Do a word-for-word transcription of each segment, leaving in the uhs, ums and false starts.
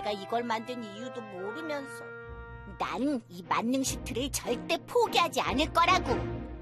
내가 이걸 만든 이유도 모르면서. 난 이 만능 슈트를 절대 포기하지 않을 거라고.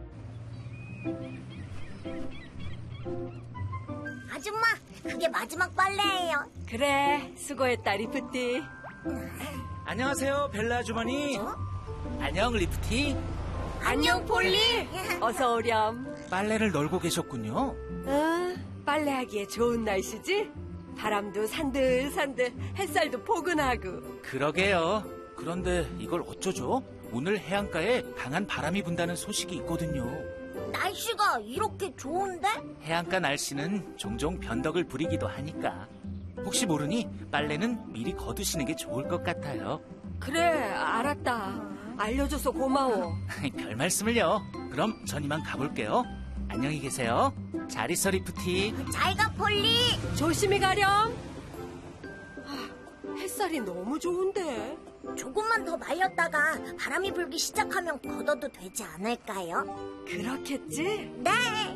아줌마, 그게 마지막 빨래예요. 그래, 수고했다, 리프티. 안녕하세요, 벨라 아주머니. 어? 안녕, 리프티. 안녕, 폴리. 어서 오렴. 빨래를 널고 계셨군요. 어, 빨래하기에 좋은 날씨지? 바람도 산들산들, 햇살도 포근하고. 그러게요. 그런데 이걸 어쩌죠? 오늘 해안가에 강한 바람이 분다는 소식이 있거든요. 날씨가 이렇게 좋은데? 해안가 날씨는 종종 변덕을 부리기도 하니까. 혹시 모르니 빨래는 미리 거두시는 게 좋을 것 같아요. 그래, 알았다. 알려줘서 고마워. 별 말씀을요. 그럼 전 이만 가볼게요. 안녕히 계세요. 잘 있어, 리프티. 잘 가, 폴리. 조심히 가렴. 아, 햇살이 너무 좋은데. 조금만 더 말렸다가 바람이 불기 시작하면 걷어도 되지 않을까요? 그렇겠지? 네.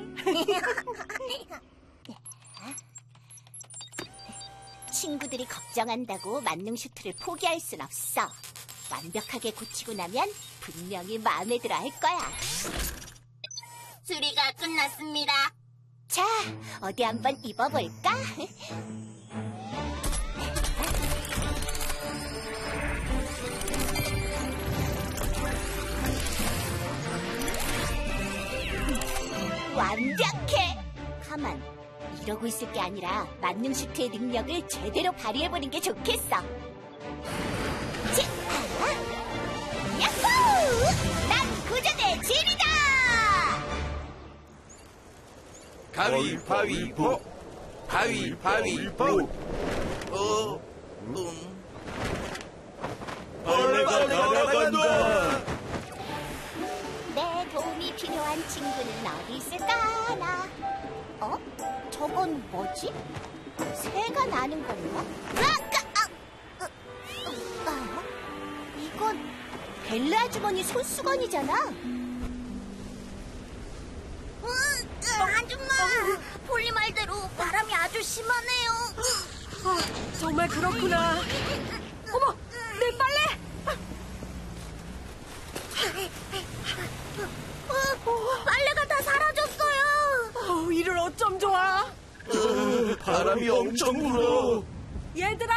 친구들이 걱정한다고 만능 슈트를 포기할 순 없어. 완벽하게 고치고 나면 분명히 마음에 들어 할 거야. 수리가 끝났습니다. 자, 어디 한번 입어볼까? 완벽해! 가만, 이러고 있을 게 아니라 만능 슈트의 능력을 제대로 발휘해보는 게 좋겠어. 자, 야호! 난 구조대 진이다! 가위바위보, 가위바위보. 어, 음. 빨래가 날아간다. 내 도움이 필요한 친구는 어디 있을까나? 어? 저건 뭐지? 새가 나는 건가? 아, 아, 아, 아, 이건 벨라 아주머니 손수건이잖아. 으, 으, 아줌마, 폴리 말대로 바람이 아주 심하네요. 아, 정말 그렇구나. 어머, 내 빨래! 어, 빨래가 다 사라졌어요. 어, 이를 어쩜 좋아. 어, 바람이 엄청 불어. 얘들아!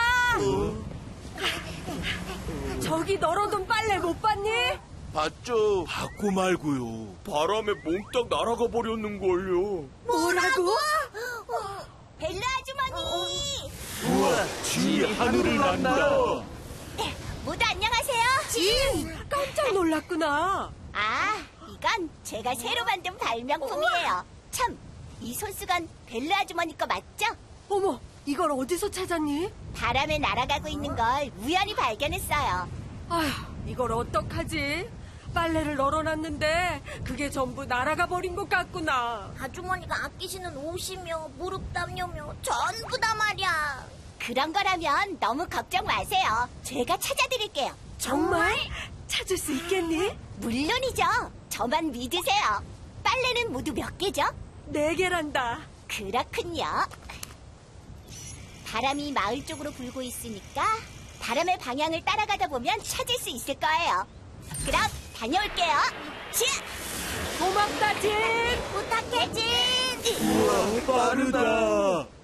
저기 널어둔 빨래 못 봤니? 봤죠? 봤고 말고요. 바람에 몽땅 날아가 버렸는걸요. 뭐라고? 어, 벨라 아주머니! 우와, 진이 하늘을 난다. 모두 안녕하세요. 진! 깜짝 놀랐구나. 아, 이건 제가 새로 만든 발명품이에요. 참, 이 손수건 벨라 아주머니 거 맞죠? 어머, 이걸 어디서 찾았니? 바람에 날아가고 있는 걸 우연히 발견했어요. 아휴, 이걸 어떡하지? 빨래를 널어놨는데 그게 전부 날아가 버린 것 같구나. 아주머니가 아끼시는 옷이며 무릎 담요며 전부 다 말이야. 그런 거라면 너무 걱정 마세요. 제가 찾아드릴게요. 정말? 찾을 수 있겠니? 물론이죠. 저만 믿으세요. 빨래는 모두 몇 개죠? 네 개란다. 그렇군요. 바람이 마을 쪽으로 불고 있으니까 바람의 방향을 따라가다 보면 찾을 수 있을 거예요. 그럼 다녀올게요. 치! 고맙다, 진! 부탁해, 진. 우와, 빠르다.